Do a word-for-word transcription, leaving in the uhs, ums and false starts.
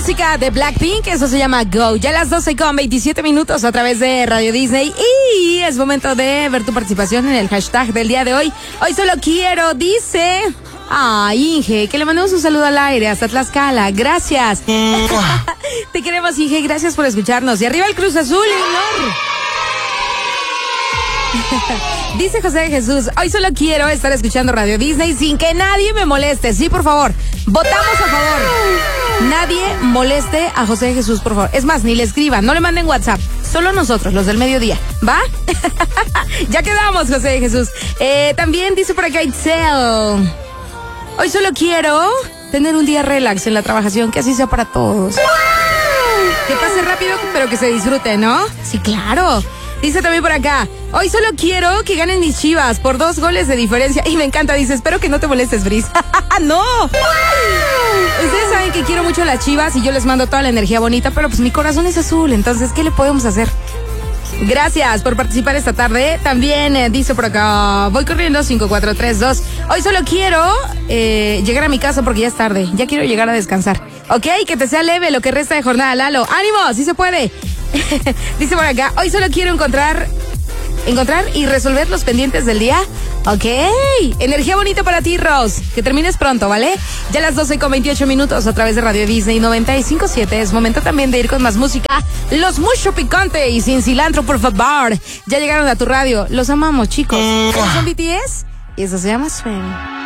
música de Blackpink, eso se llama Go. Ya a las doce con veintisiete minutos a través de Radio Disney. Y es momento de ver tu participación en el hashtag del día de hoy. Hoy solo quiero, dice... Ay, Inge, que le mandemos un saludo al aire hasta Tlaxcala. Gracias. Te queremos, Inge. Gracias por escucharnos. Y arriba el Cruz Azul, señor. Dice José de Jesús, hoy solo quiero estar escuchando Radio Disney sin que nadie me moleste. Sí, por favor, votamos a favor. Nadie moleste a José de Jesús, por favor. Es más, ni le escriban, no le manden WhatsApp. Solo nosotros, los del mediodía, ¿va? Ya quedamos, José de Jesús. Eh, también dice por acá Itzel, hoy solo quiero tener un día relax en la trabajación, que así sea para todos. Que pase rápido, pero que se disfrute, ¿no? Sí, claro. Dice también por acá, hoy solo quiero que ganen mis Chivas por dos goles de diferencia. Y me encanta, dice, espero que no te molestes, Bris. ¡No! Ustedes saben que quiero mucho a las Chivas y yo les mando toda la energía bonita, pero pues mi corazón es azul, entonces, ¿qué le podemos hacer? Gracias por participar esta tarde. También eh, dice por acá, voy corriendo, cinco cuatro tres dos. Hoy solo quiero eh, llegar a mi casa porque ya es tarde. Ya quiero llegar a descansar. Ok, que te sea leve lo que resta de jornada, Lalo. ¡Ánimo! ¡Sí se puede! Dice por acá, hoy solo quiero encontrar Encontrar y resolver los pendientes del día. Ok, energía bonita para ti, Ros. Que termines pronto, ¿vale? Ya a las doce con veintiocho minutos a través de Radio Disney noventa y cinco punto siete. Es momento también de ir con más música. Los mucho picante y sin cilantro, por favor. Ya llegaron a tu radio. Los amamos, chicos. ¿Son B T S? Y eso se llama Swim.